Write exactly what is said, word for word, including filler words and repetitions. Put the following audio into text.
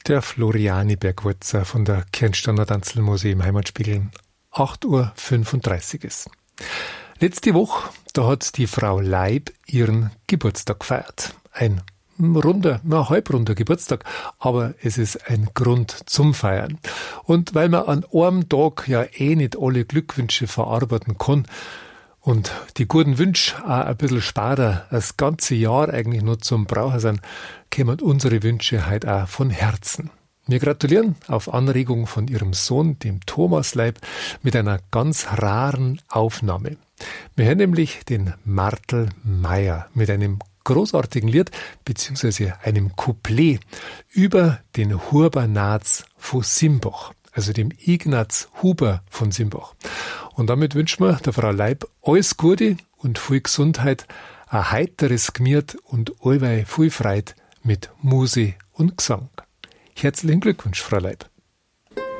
Der Floriani Bergwurzer von der Kirnsteiner Tanzelmusik im Heimatspiegel. acht Uhr fünfunddreißig ist. Letzte Woche, da hat die Frau Leib ihren Geburtstag gefeiert. Ein runder, na, halbrunder Geburtstag, aber es ist ein Grund zum Feiern. Und weil man an einem Tag ja eh nicht alle Glückwünsche verarbeiten kann und die guten Wünsche auch ein bisschen später, das ganze Jahr eigentlich nur zum Brauchen sind, kommen unsere Wünsche heute auch von Herzen. Wir gratulieren auf Anregung von ihrem Sohn, dem Thomas Leib, mit einer ganz raren Aufnahme. Wir hören nämlich den Martel Meier mit einem großartigen Lied beziehungsweise einem Couplet über den Hubernaz von Simbach, also dem Ignaz Huber von Simbach. Und damit wünschen wir der Frau Leib alles Gute und viel Gesundheit, ein heiteres Gmiert und allweil viel Freude mit Musik und Gesang. Herzlichen Glückwunsch, Frau Leib.